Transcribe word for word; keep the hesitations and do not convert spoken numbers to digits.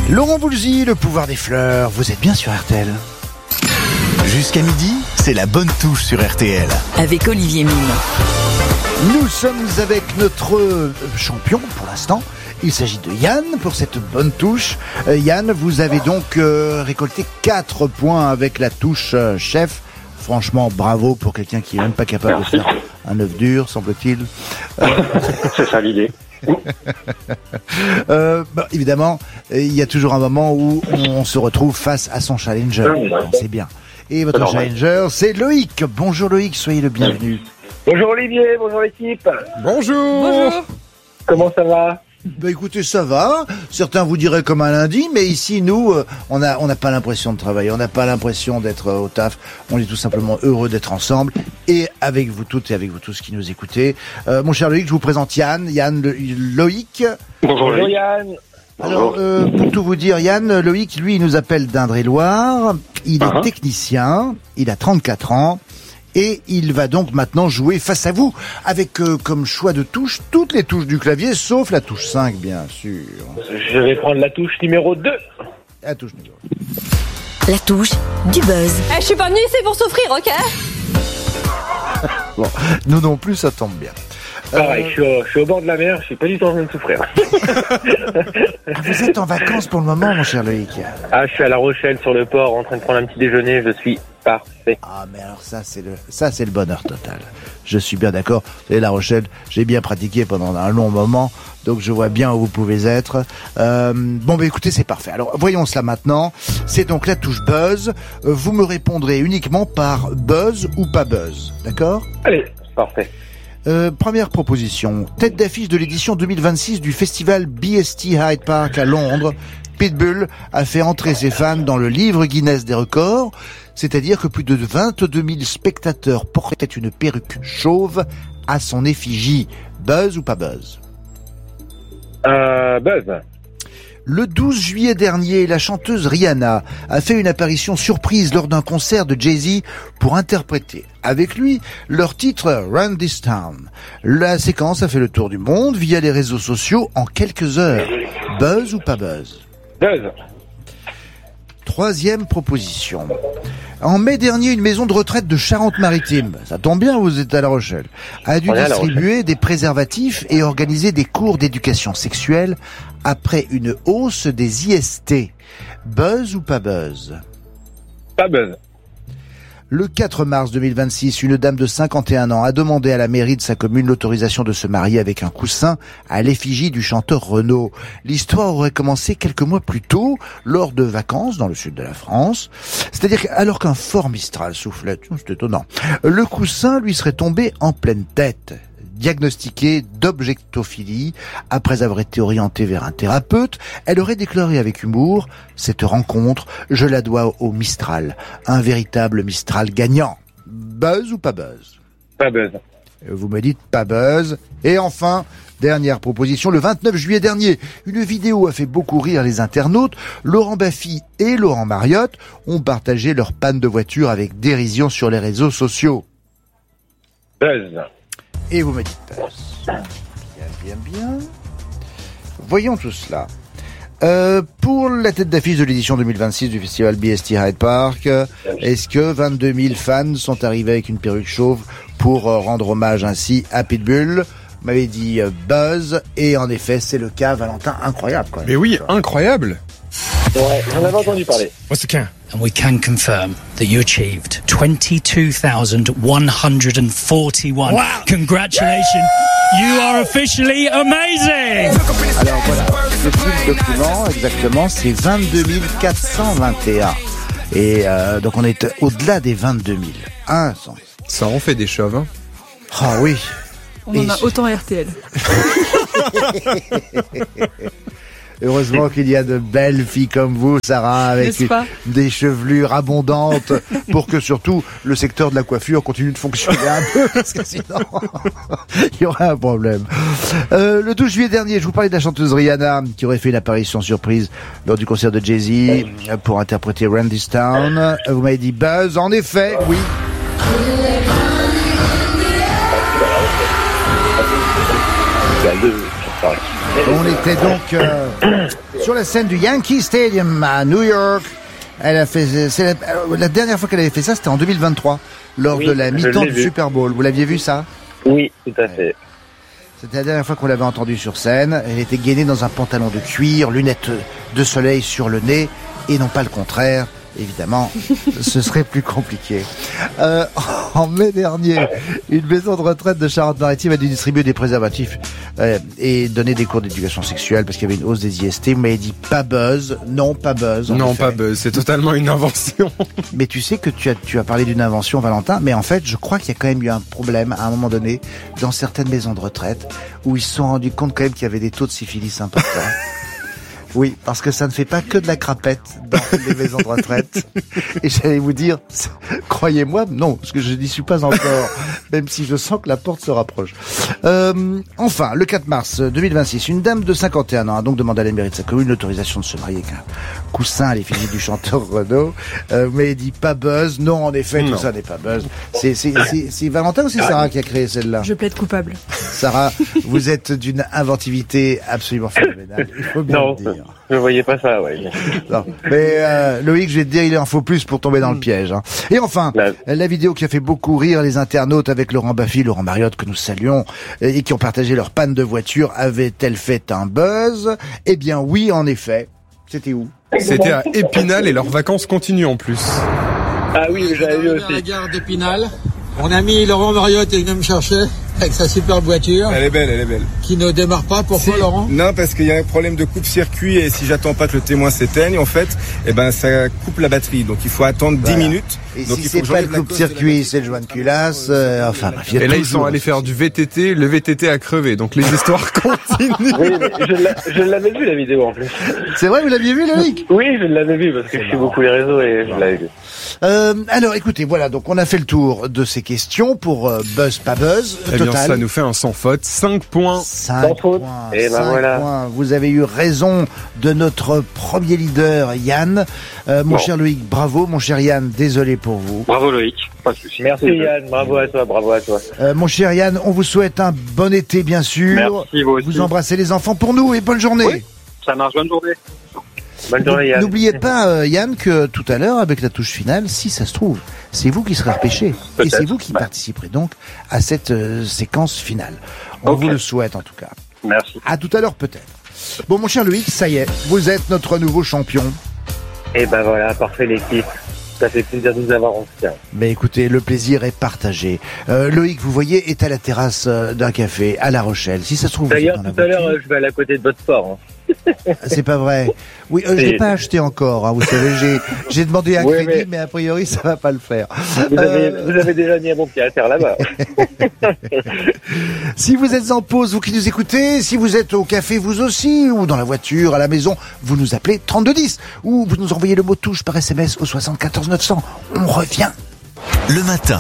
Laurent Voulzy, le pouvoir des fleurs, vous êtes bien sur R T L. Jusqu'à midi, c'est la bonne touche sur R T L. Avec Olivier Mine. Nous sommes avec notre champion pour l'instant. Il s'agit de Yann pour cette bonne touche. Euh, Yann, vous avez donc euh, récolté quatre points avec la touche euh, chef. Franchement, bravo pour quelqu'un qui est même pas capable Merci. de faire un œuf dur, semble-t-il. Euh... C'est ça l'idée. euh, bah, évidemment, il y a toujours un moment où on se retrouve face à son challenger. C'est bien. Et votre Alors, challenger, c'est Loïc. Bonjour Loïc, soyez le bienvenu. Bonjour Olivier, bonjour l'équipe. Bonjour. Bonjour. Comment ça va? Bah écoutez, ça va. Certains vous diraient comme un lundi, mais ici, nous, euh, on a, on n'a pas l'impression de travailler, on n'a pas l'impression d'être euh, au taf. On est tout simplement heureux d'être ensemble et avec vous toutes et avec vous tous qui nous écoutez. Euh, mon cher Loïc, je vous présente Yann, Yann le, Loïc. Bonjour, bonjour Yann. Alors, euh, pour tout vous dire, Yann, Loïc, lui, il nous appelle d'Indre-et-Loire. Il est uh-huh. technicien, il a trente-quatre ans. Et il va donc maintenant jouer face à vous avec euh, comme choix de touches toutes les touches du clavier, sauf la touche cinq, bien sûr. Je vais prendre la touche numéro deux. La touche numéro deux. La touche du buzz. Eh, je suis pas venu ici pour souffrir, ok? Bon, nous non plus, ça tombe bien. Pareil, euh... je, suis au, je suis au bord de la mer, je suis pas du tout en train de souffrir. Ah, vous êtes en vacances pour le moment, mon cher Loïc? Ah, je suis à La Rochelle, sur le port, en train de prendre un petit déjeuner, je suis parfait. Ah, mais alors ça, c'est le, ça, c'est le bonheur total. Je suis bien d'accord. Vous savez, La Rochelle, j'ai bien pratiqué pendant un long moment, donc je vois bien où vous pouvez être. Euh, bon, bah écoutez, c'est parfait. Alors, voyons cela maintenant. C'est donc la touche buzz. Euh, vous me répondrez uniquement par buzz ou pas buzz, d'accord? Allez, parfait. Euh, première proposition, tête d'affiche de l'édition deux mille vingt-six du festival B S T Hyde Park à Londres, Pitbull a fait entrer ses fans dans le livre Guinness des records, c'est-à-dire que plus de vingt-deux mille spectateurs portaient une perruque chauve à son effigie. Buzz ou pas buzz? Euh, buzz. Le douze juillet dernier, la chanteuse Rihanna a fait une apparition surprise lors d'un concert de Jay-Z pour interpréter avec lui leur titre Run This Town. La séquence a fait le tour du monde via les réseaux sociaux en quelques heures. Buzz ou pas buzz? Buzz. Troisième proposition. En mai dernier, une maison de retraite de Charente-Maritime, ça tombe bien, vous êtes à La Rochelle, a dû distribuer des préservatifs et organiser des cours d'éducation sexuelle après une hausse des I S T. Buzz ou pas buzz? Pas buzz. Le quatre mars deux mille vingt-six, une dame de cinquante et un ans a demandé à la mairie de sa commune l'autorisation de se marier avec un coussin à l'effigie du chanteur Renaud. L'histoire aurait commencé quelques mois plus tôt, lors de vacances dans le sud de la France. C'est-à-dire qu'alors qu'un fort Mistral soufflait, c'est étonnant, le coussin lui serait tombé en pleine tête. Diagnostiquée d'objectophilie, après avoir été orientée vers un thérapeute, elle aurait déclaré avec humour « Cette rencontre, je la dois au Mistral, un véritable Mistral gagnant. » Buzz ou pas buzz? Pas buzz. Vous me dites pas buzz. Et enfin, dernière proposition, le vingt-neuf juillet dernier, une vidéo a fait beaucoup rire les internautes. Laurent Baffy et Laurent Mariotte ont partagé leur panne de voiture avec dérision sur les réseaux sociaux. Buzz. Et vous me dites buzz. Bien, bien, bien. Voyons tout cela. Euh, pour la tête d'affiche de l'édition deux mille vingt-six du festival B S T Hyde Park, est-ce que vingt-deux mille fans sont arrivés avec une perruque chauve pour euh, rendre hommage ainsi à Pitbull? Vous m'avez dit euh, buzz, et en effet, c'est le cas, Valentin, incroyable quand même. Mais oui, incroyable. Ouais, j'en avais entendu parler. What's the count? And we can confirm that you achieved twenty-two thousand one hundred forty-one. Wow! Congratulations! You are officially amazing! Alors voilà, le petit document, exactement, c'est vingt-deux mille quatre cent vingt et un. Et euh, donc on est au-delà des vingt-deux mille. Un sens. Ça en fait des chauves, hein? Ah oui. On Et en a je... autant R T L. Heureusement qu'il y a de belles filles comme vous, Sarah, avec une, des chevelures abondantes, pour que surtout le secteur de la coiffure continue de fonctionner un peu, parce que sinon il y aurait un problème. Euh, le douze juillet dernier, je vous parlais de la chanteuse Rihanna, qui aurait fait une apparition surprise lors du concert de Jay-Z pour interpréter Run This Town. Vous m'avez dit buzz, en effet, oui. On était donc euh, sur la scène du Yankee Stadium à New York. Elle a fait, c'est la, la dernière fois qu'elle avait fait ça, c'était en deux mille vingt-trois, lors Oui, de la je mi-temps l'ai du vu. Super Bowl. Vous l'aviez vu ça? Oui, tout à fait. C'était la dernière fois qu'on l'avait entendue sur scène. Elle était gainée dans un pantalon de cuir, lunettes de soleil sur le nez, et non pas le contraire. Évidemment, ce serait plus compliqué. Euh, en mai dernier, une maison de retraite de Charente-Maritime a dû distribuer des préservatifs euh, et donner des cours d'éducation sexuelle parce qu'il y avait une hausse des I S T. Vous m'avez dit pas buzz. Non, pas buzz. en Non, effet. pas buzz, c'est totalement une invention. Mais tu sais que tu as, tu as parlé d'une invention, Valentin, mais en fait, je crois qu'il y a quand même eu un problème à un moment donné dans certaines maisons de retraite où ils se sont rendus compte quand même qu'il y avait des taux de syphilis importants. Oui, parce que ça ne fait pas que de la crapette dans les maisons de retraite. Et j'allais vous dire, croyez-moi, non, parce que je n'y suis pas encore, même si je sens que la porte se rapproche. Euh, enfin, le quatre mars deux mille vingt-six, une dame de cinquante et un ans a donc demandé à la mairie de sa commune l'autorisation de se marier avec un coussin à l'effigie du chanteur Renaud. Euh, vous m'avez dit pas buzz. Non, en effet, Non. tout ça n'est pas buzz. C'est, c'est, c'est, c'est Valentin ou c'est Sarah qui a créé celle-là? Je plaide coupable. Sarah, vous êtes d'une inventivité absolument phénoménale. Il faut bien Non, le dire. je voyais pas ça, ouais. Non. Mais euh, Loïc, je vais te dire, il en faut plus pour tomber dans le piège. Hein. Et enfin, La- la vidéo qui a fait beaucoup rire les internautes avec Laurent Baffy, Laurent Mariotte, que nous saluons, et qui ont partagé leur panne de voiture, avait-elle fait un buzz? Eh bien oui, en effet. C'était où? C'était à Épinal et leurs vacances continuent en plus. Ah oui, j'avais vu à la aussi. gare d'Épinal. Mon ami Laurent Mariotte est venu me chercher avec sa superbe voiture Elle est belle, elle est belle. qui ne démarre pas. Pourquoi, Si- Laurent? Non, parce qu'il y a un problème de coupe-circuit et si j'attends pas que le témoin s'éteigne, en fait, eh ben ça coupe la batterie. Donc il faut attendre Voilà. dix minutes. Et Donc si il faut c'est que pas le j'enlève la cause de la coupe-circuit, batterie. c'est le joint de culasse, euh, enfin bref, il y a Et là, ils toujours sont allés un faire souci. du V T T, le V T T a crevé, donc les histoires continuent. Oui, mais je l'a- je l'avais vu la vidéo en plus. C'est vrai, vous l'aviez vu, Loïc? Oui, je l'avais vu parce que je suis beaucoup les réseaux et je l'avais vu. Euh, alors écoutez, voilà, donc on a fait le tour de ces questions pour euh, buzz, pas buzz. Eh bien, Total. ça nous fait un sans faute, cinq points. cinq Sans faute. points. Et ben cinq voilà. points. Vous avez eu raison de notre premier leader, Yann. Euh, mon Bon. cher Loïc, bravo. Mon cher Yann, désolé pour vous. Bravo Loïc, pas de souci. Merci Yann, bravo à toi, bravo à toi. Euh, mon cher Yann, on vous souhaite un bon été, bien sûr. Merci vous aussi. Vous embrassez les enfants pour nous et bonne journée. Oui. Ça marche, bonne journée. Bonne journée Yann. N'oubliez pas, euh, Yann, que tout à l'heure, avec la touche finale, si ça se trouve, c'est vous qui serez repêché. Et Peut-être. c'est vous qui Ouais. participerez donc à cette euh, séquence finale. On Ok. vous le souhaite en tout cas. Merci. À tout à l'heure peut-être. Bon, mon cher Loïc, ça y est, vous êtes notre nouveau champion. Et ben voilà, parfait l'équipe. Ça fait plaisir de nous avoir en soutien. Mais écoutez, le plaisir est partagé. Euh, Loïc, vous voyez, est à la terrasse euh, d'un café à La Rochelle. Si ça se trouve, vous êtes D'ailleurs, dans la tout à l'heure, voiture. euh, je vais aller à côté de votre sport. Hein. C'est pas vrai. Oui, euh, je l'ai Si. pas acheté encore. Hein, vous savez, j'ai j'ai demandé un Oui, crédit, mais... mais- a priori, ça va pas le faire. Vous avez, Euh, vous avez déjà mis un bon pied à terre là-bas. Si vous êtes en pause, vous qui nous écoutez, si vous êtes au café vous aussi, ou dans la voiture, à la maison, vous nous appelez trente-deux dix, ou vous nous envoyez le mot touche par S M S au soixante-quatorze neuf cents. On revient. Le matin,